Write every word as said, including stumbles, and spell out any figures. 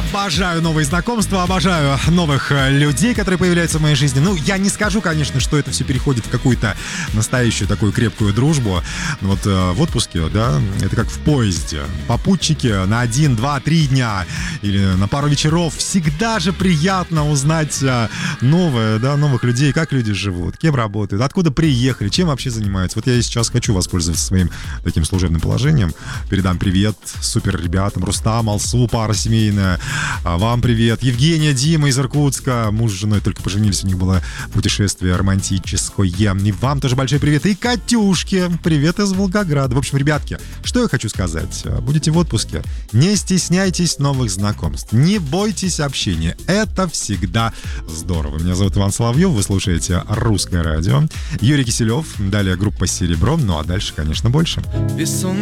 Обожаю новые знакомства, обожаю новых людей, которые появляются в моей жизни. Ну, я не скажу, конечно, что это все переходит в какую-то настоящую такую крепкую дружбу. Но вот э, в отпуске, да, это как в поезде. Попутчики на один, два, три дня или на пару вечеров. Всегда же приятно узнать э, новое, да, новых людей, как люди живут, кем работают, откуда приехали, чем вообще занимаются. Вот я сейчас хочу воспользоваться своим таким служебным положением. Передам привет супер ребятам. Рустам, Алсу, пара семейная. Вам привет. Евгения, Дима из Иркутска. Муж с женой только поженились, у них было путешествие романтическое. И вам тоже большой привет. И Катюшке привет из Волгограда. В общем, ребятки, что я хочу сказать. Будете в отпуске, не стесняйтесь новых знакомств. Не бойтесь общения. Это всегда здорово. Меня зовут Иван Соловьев. Вы слушаете «Русское радио». Юрий Киселев. Далее группа «Серебро». Ну а дальше, конечно, больше.